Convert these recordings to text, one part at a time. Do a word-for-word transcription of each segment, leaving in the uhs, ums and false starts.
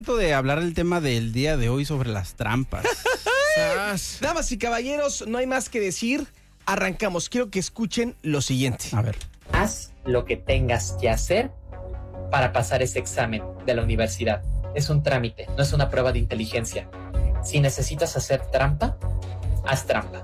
De hablar del tema del día de hoy sobre las trampas. Damas y caballeros, no hay más que decir. Arrancamos. Quiero que escuchen lo siguiente. A ver. Haz lo que tengas que hacer para pasar ese examen de la universidad. Es un trámite, no es una prueba de inteligencia. Si necesitas hacer trampa, haz trampa.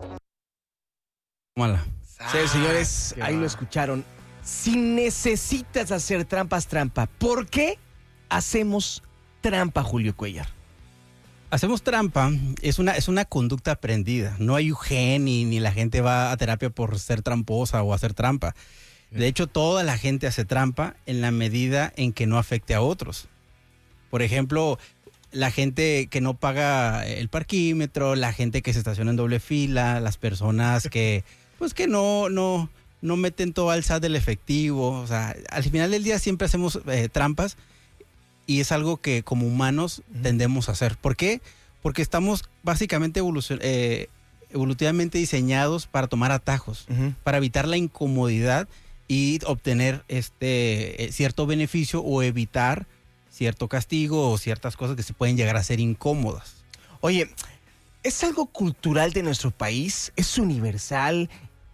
Mala. Sí, señores, ahí lo escucharon. Si necesitas hacer trampas, trampa. ¿Por qué hacemos trampa, Julio Cuellar? Hacemos trampa, es una, es una conducta aprendida. No hay un gen ni, ni la gente va a terapia por ser tramposa o hacer trampa. De hecho, toda la gente hace trampa en la medida en que no afecte a otros. Por ejemplo, la gente que no paga el parquímetro, la gente que se estaciona en doble fila, las personas que, pues que no, no, no meten todo al S A T del efectivo. O sea, al final del día siempre hacemos eh, trampas. Y es algo que como humanos tendemos a hacer. ¿Por qué? Porque estamos básicamente evolucion- eh, evolutivamente diseñados para tomar atajos, uh-huh. para evitar la incomodidad y obtener este eh, cierto beneficio o evitar cierto castigo o ciertas cosas que se pueden llegar a ser incómodas. Oye, ¿es algo cultural de nuestro país? ¿Es universal?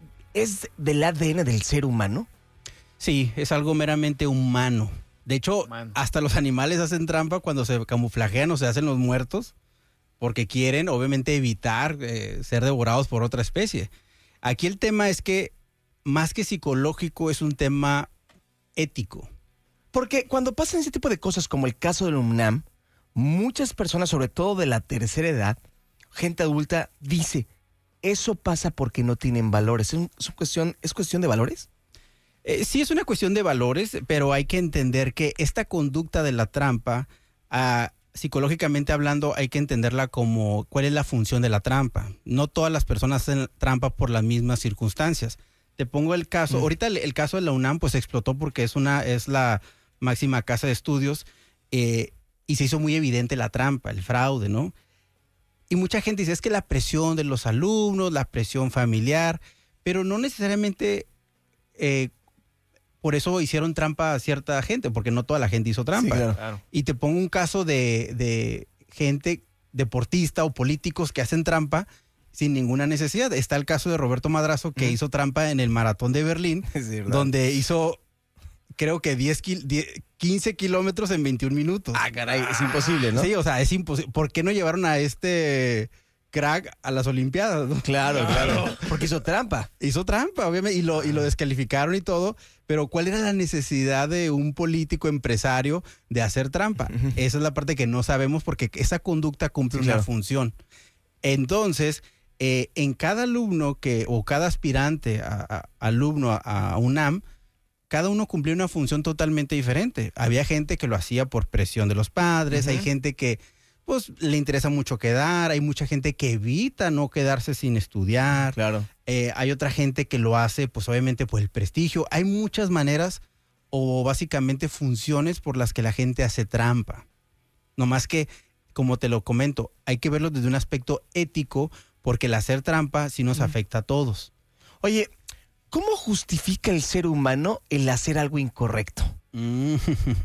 ¿Es del A D N del ser humano? Sí, es algo meramente humano. De hecho, Man. hasta los animales hacen trampa cuando se camuflajean o se hacen los muertos porque quieren, obviamente, evitar eh, ser devorados por otra especie. Aquí el tema es que, más que psicológico, es un tema ético. Porque cuando pasan ese tipo de cosas, como el caso del UNAM, muchas personas, sobre todo de la tercera edad, gente adulta, dice, eso pasa porque no tienen valores. ¿Es, un, es, cuestión, ¿es cuestión de valores? Eh, sí es una cuestión de valores, pero hay que entender que esta conducta de la trampa, uh, psicológicamente hablando, hay que entenderla como cuál es la función de la trampa. No todas las personas hacen trampa por las mismas circunstancias. Te pongo el caso, mm. ahorita el, el caso de la UNAM pues explotó porque es, una, es la máxima casa de estudios eh, y se hizo muy evidente la trampa, el fraude, ¿no? Y mucha gente dice, es que la presión de los alumnos, la presión familiar, pero no necesariamente... Eh, Por eso hicieron trampa a cierta gente, porque no toda la gente hizo trampa. Sí, claro, claro. Y te pongo un caso de, de gente deportista o políticos que hacen trampa sin ninguna necesidad. Está el caso de Roberto Madrazo, que mm. hizo trampa en el maratón de Berlín, sí, donde hizo, creo que diez, quince kilómetros en veintiún minutos. Ah, caray, es imposible, ¿no? Sí, o sea, es imposible. ¿Por qué no llevaron a este crack a las Olimpiadas, ¿no? Claro, claro. Porque hizo trampa. Hizo trampa, obviamente, y lo, y lo descalificaron y todo. Pero ¿cuál era la necesidad de un político empresario de hacer trampa? Uh-huh. Esa es la parte que no sabemos porque esa conducta cumple sí, una claro. función. Entonces, eh, en cada alumno que o cada aspirante a, a, alumno a, a UNAM, cada uno cumplía una función totalmente diferente. Había gente que lo hacía por presión de los padres, uh-huh. hay gente que pues le interesa mucho quedar, hay mucha gente que evita no quedarse sin estudiar. Claro. Eh, hay otra gente que lo hace, pues obviamente por el prestigio. Hay muchas maneras o básicamente funciones por las que la gente hace trampa. No más que, como te lo comento, hay que verlo desde un aspecto ético porque el hacer trampa sí nos mm. afecta a todos. Oye, ¿cómo justifica el ser humano el hacer algo incorrecto? Mm.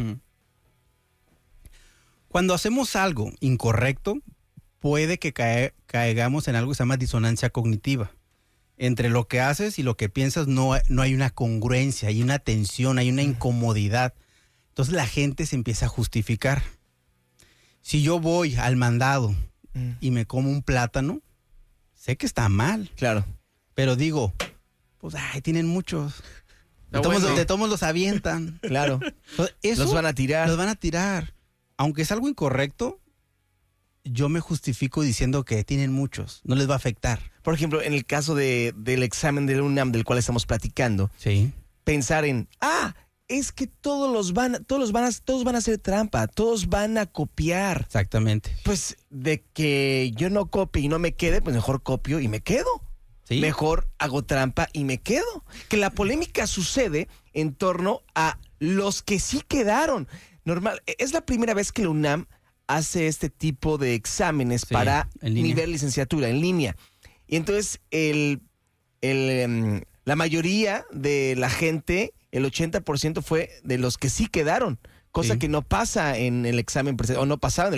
Cuando hacemos algo incorrecto, puede que cae, caigamos en algo que se llama disonancia cognitiva. Entre lo que haces y lo que piensas no, no hay una congruencia, hay una tensión, hay una incomodidad. Entonces la gente se empieza a justificar. Si yo voy al mandado mm. y me como un plátano, sé que está mal. Claro. Pero digo, pues, ay, tienen muchos. De todos, bueno. de todos los avientan. Claro. Entonces, eso los van a tirar. Los van a tirar. Aunque es algo incorrecto, yo me justifico diciendo que tienen muchos, no les va a afectar. Por ejemplo, en el caso de, del examen del UNAM del cual estamos platicando, sí. pensar en, ah, es que todos los van, todos los van a, todos van a hacer trampa, todos van a copiar. Exactamente. Pues de que yo no copie y no me quede, pues mejor copio y me quedo. ¿Sí? Mejor hago trampa y me quedo. Que la polémica sucede en torno a los que sí quedaron. Normal, es la primera vez que la UNAM hace este tipo de exámenes sí, para nivel licenciatura, en línea. Y entonces el, el, um, la mayoría de la gente, el ochenta por ciento fue de los que sí quedaron. cosa Sí. que no pasa en el examen presencial, o no pasaba en el